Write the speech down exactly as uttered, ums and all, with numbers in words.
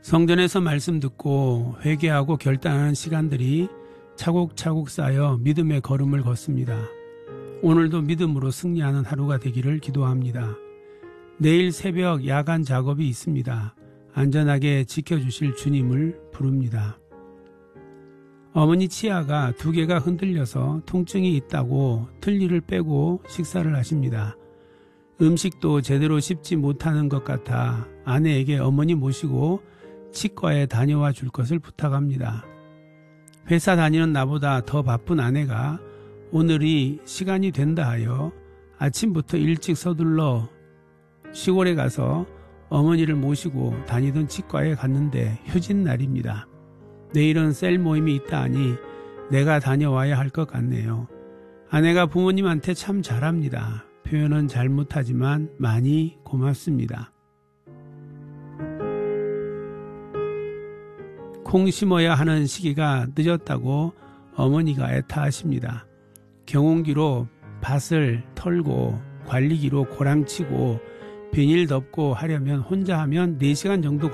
성전에서 말씀 듣고 회개하고 결단하는 시간들이 차곡차곡 쌓여 믿음의 걸음을 걷습니다. 오늘도 믿음으로 승리하는 하루가 되기를 기도합니다. 내일 새벽 야간 작업이 있습니다. 안전하게 지켜주실 주님을 부릅니다. 어머니 치아가 두 개가 흔들려서 통증이 있다고 틀니를 빼고 식사를 하십니다. 음식도 제대로 씹지 못하는 것 같아 아내에게 어머니 모시고 치과에 다녀와 줄 것을 부탁합니다. 회사 다니는 나보다 더 바쁜 아내가 오늘이 시간이 된다 하여 아침부터 일찍 서둘러 시골에 가서 어머니를 모시고 다니던 치과에 갔는데 휴진 날입니다. 내일은 셀 모임이 있다 하니 내가 다녀와야 할 것 같네요. 아내가 부모님한테 참 잘합니다. 표현은 잘못하지만 많이 고맙습니다. 콩 심어야 하는 시기가 늦었다고 어머니가 애타하십니다. 경운기로 밭을 털고 관리기로 고랑치고 비닐 덮고 하려면 혼자 하면 네 시간 정도